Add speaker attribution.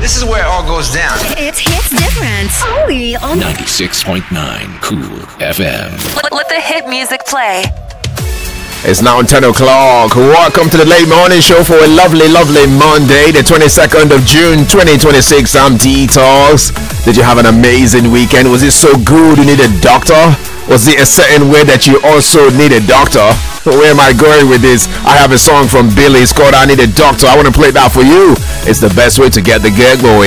Speaker 1: This is where it all goes down.
Speaker 2: It hits different. Only on
Speaker 3: 96.9 Cool FM.
Speaker 2: Let the hit music play.
Speaker 4: It's now 10 o'clock. Welcome to the late morning show for a lovely, lovely Monday, the 22nd of June, 2026. I'm Detox. Did you have an amazing weekend? Was it so good you need a doctor? Was it a certain way that you also need a doctor? Where am I going with this? I have a song from Billy. It's called I Need a Doctor. I want to play that for you. It's the best way to get the gig going.